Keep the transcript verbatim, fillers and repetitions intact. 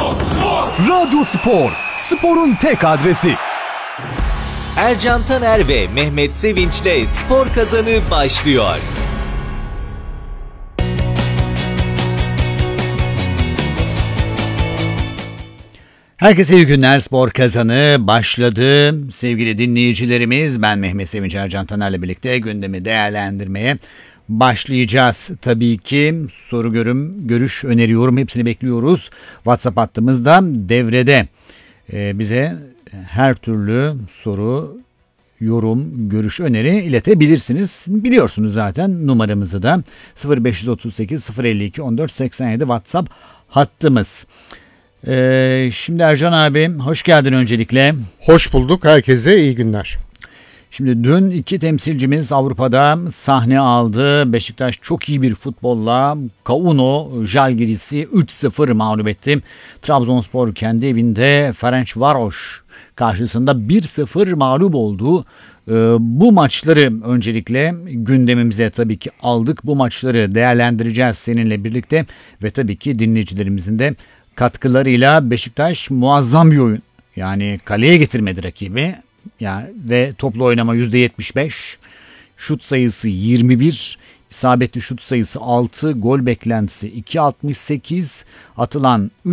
Radyo Spor, sporun tek adresi. Ercan Taner ve Mehmet Sevinç'le Spor Kazanı başlıyor. Herkese iyi günler. Spor Kazanı başladı. Sevgili dinleyicilerimiz, ben Mehmet Sevinç, Ercan Taner'le birlikte gündemi değerlendirmeye başlayacağız. Tabii ki soru, görüm, görüş, öneri, yorum hepsini bekliyoruz. WhatsApp hattımızda devrede. Ee, bize her türlü soru, yorum, görüş, öneri iletebilirsiniz. Biliyorsunuz zaten numaramızı da sıfır beş otuz sekiz sıfır elli iki on dört seksen yedi WhatsApp hattımız. Ee, şimdi Ercan abi, hoş geldin öncelikle. Hoş bulduk. Herkese iyi günler. Şimdi dün iki temsilcimiz Avrupa'da sahne aldı. Beşiktaş çok iyi bir futbolla Kauno Žalgiris'i üç sıfır mağlup etti. Trabzonspor kendi evinde Ferencvaros karşısında bir sıfır mağlup oldu. Ee, bu maçları öncelikle gündemimize tabii ki aldık. Bu maçları değerlendireceğiz seninle birlikte ve tabii ki dinleyicilerimizin de katkılarıyla. Beşiktaş muazzam bir oyun. Yani kaleye getirmedi rakibi. Ya ve toplu oynama yüzde yetmiş beş, şut sayısı yirmi bir, isabetli şut sayısı altı, gol beklentisi iki altmış sekiz, atılan